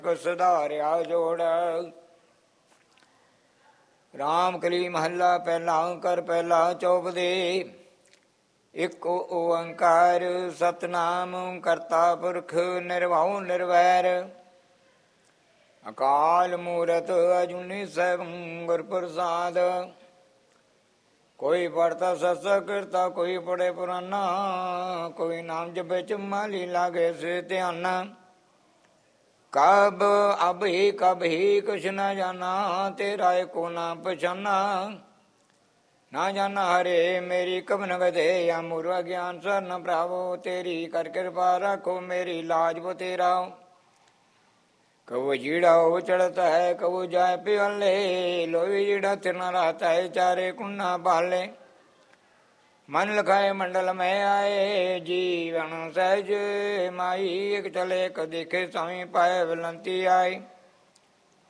ਸੁਧਾਰਿਆ ਜੋੜ। ਰਾਮ ਕਲੀ ਮਹੱਲਾ ਪਹਿਲਾ ਕਰ ਪਹਿਲਾ ਚੌਪਦੇ। ਇਕ ਓੰਕਾਰ ਸਤਨਾਮ ਕਰਤਾ ਪੁਰਖ ਨਿਰਭਉ ਨਿਰਵੈਰ। ਅਕਾਲ ਮੂਰਤ ਅਜੂਨੀ ਸੈਭੰ ਗੁਰ ਪ੍ਰਸਾਦ। ਕੋਈ ਪੜਤਾ ਸਤਸੰਗ ਕਰਤਾ ਕੋਈ ਪੜੇ ਪੁਰਾਨਾ। ਕੋਈ ਨਾਮ ਜਪੇ ਚੁਮਾਲੀ ਲਾਗੇ ਸੇ ਧਿਆਨਾ। ਕਬ ਅਬ ਹੀ ਕੁਛ ਨ ਜਾਨਾ ਤੇਰਾ ਏਕੋ ਨਾ ਪਛਾਨਾ। ਨਾ ਜਾਨਾ ਹਰੇ ਮੇਰੀ ਕਬਨ ਗਦੇ या मूर्व ज्ञान सर न प्रावो। तेरी कर कृपा रखो मेरी लाज वो तेरा। कबू जीड़ा हो चढ़ता है कबू जाए पियाले। लोही जीड़ा तिरना रहता है चारे कुन्ना पाले। मन लखाए मंडल में आए जीवन सहज माई। एक चले एक दिखे स्वामी पाए विलंती आई।